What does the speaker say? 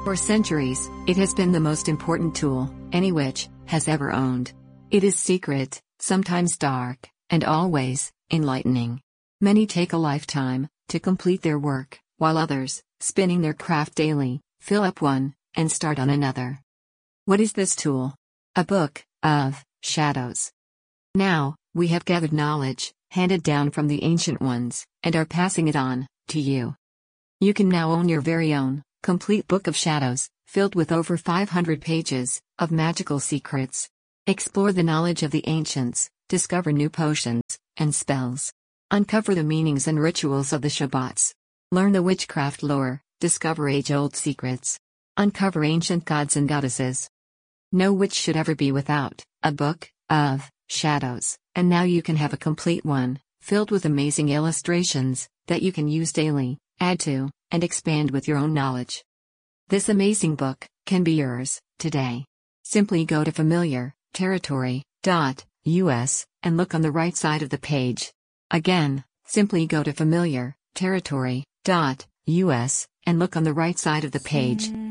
For centuries, it has been the most important tool any witch has ever owned. It is secret, sometimes dark, and always enlightening. Many take a lifetime to complete their work, while others, spinning their craft daily, fill up one and start on another. What is this tool? A book of shadows. Now, we have gathered knowledge, handed down from the ancient ones, and are passing it on to you. You can now own your very own complete book of shadows, filled with over 500 pages of magical secrets. Explore the knowledge of the ancients, discover new potions and spells. Uncover the meanings and rituals of the Shabbats. Learn the witchcraft lore, discover age-old secrets. Uncover ancient gods and goddesses. No witch should ever be without a book of shadows, and now you can have a complete one, filled with amazing illustrations that you can use daily, add to, and expand with your own knowledge. This amazing book can be yours today. Simply go to familiarterritory.us and look on the right side of the page. Again, simply go to familiarterritory.us and look on the right side of the page.